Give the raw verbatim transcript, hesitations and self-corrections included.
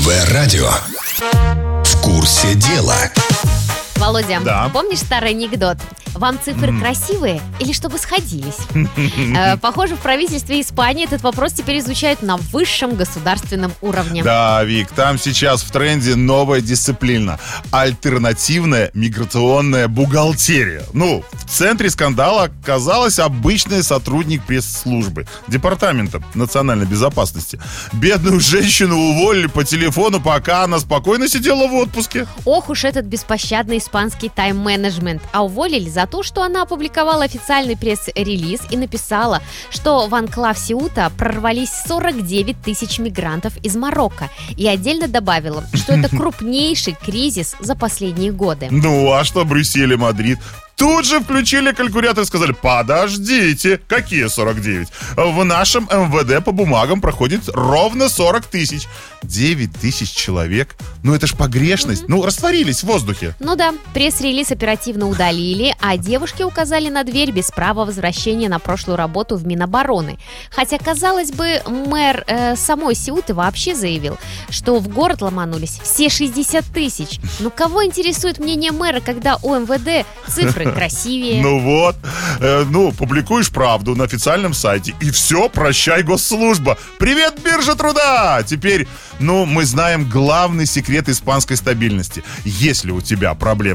Радио. В курсе дела. Володя, Да. помнишь старый анекдот? Вам цифры М. красивые или чтобы сходились? Э, Похоже, в правительстве Испании этот вопрос теперь изучают на высшем государственном уровне. Да, Вик, там сейчас в тренде новая дисциплина. Альтернативная миграционная бухгалтерия. Ну, в центре скандала оказалась обычный сотрудник пресс-службы Департамента национальной безопасности. Бедную женщину уволили по телефону, пока она спокойно сидела в отпуске. Ох уж этот беспощадный испанский тайм-менеджмент. А уволили за то, что она опубликовала официальный пресс-релиз и написала, что в анклав Сеута прорвались сорок девять тысяч мигрантов из Марокко. И отдельно добавила, что это крупнейший кризис за последние годы. Ну, а что Брюссель и Мадрид? Тут же включили калькулятор и сказали: подождите, какие сорок девять? В нашем эм вэ дэ по бумагам проходит ровно сорок тысяч. девять тысяч человек? Ну это ж погрешность. Ну, растворились в воздухе. Ну да, пресс-релиз оперативно удалили, а девушке указали на дверь без права возвращения на прошлую работу в Минобороны. Хотя, казалось бы, мэр э, самой Сеуты вообще заявил, что в город ломанулись все шестьдесят тысяч. Ну кого интересует мнение мэра, когда у эм вэ дэ цифры красивее? Ну вот, э, ну, публикуешь правду на официальном сайте, и все, прощай, госслужба. Привет, биржа труда! Теперь, ну, мы знаем главный секрет испанской стабильности. Если у тебя проблемы